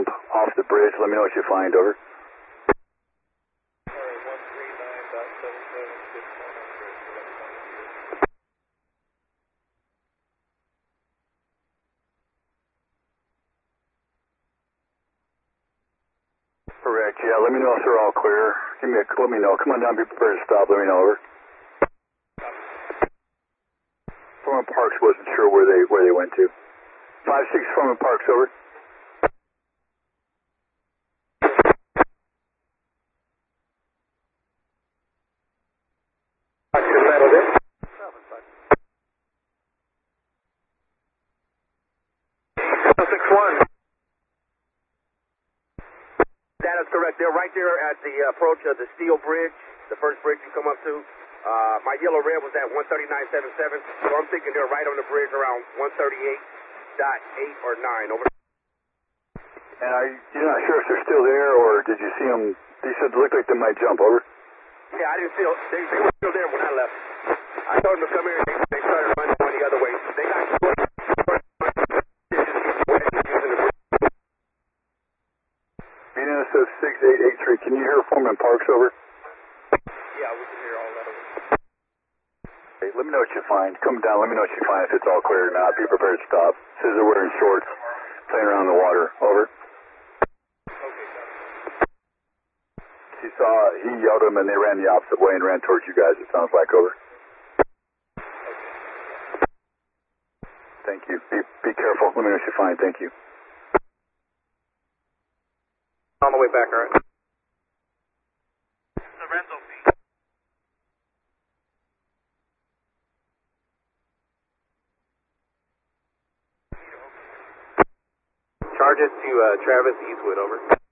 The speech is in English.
jump off the bridge. Let me know what you find, over. Correct, yeah, let me know if they're all clear. Let me know. Come on down, be prepared to stop. Let me know, over. Foreman Parks wasn't sure where they went to. 5-6 Foreman Parks, over. That is correct. They're right there at the approach of the steel bridge, the first bridge you come up to. My yellow red was at 139.77, so I'm thinking they're right on the bridge around 138.8 or 9. Over. And you're not sure if they're still there, or did you see them? They said it looked like they might jump, over. Yeah, I didn't see them. They were still there when I left. I told them to come here, and they started running one the other way. They got short. BNSF 6883, can you hear Foreman Parks, over? Yeah, we can hear all that over. Okay, let me know what you find. Come down, let me know what you find, if it's all clear or not. Be prepared to stop. Says they're wearing shorts, playing around in the water, over. He yelled at them and they ran the opposite way and ran towards you guys, it sounds like, over. Thank you. Be careful. Let me know what you find. Thank you. On the way back, all right? The rental fee. Charges to Travis Eastwood, over.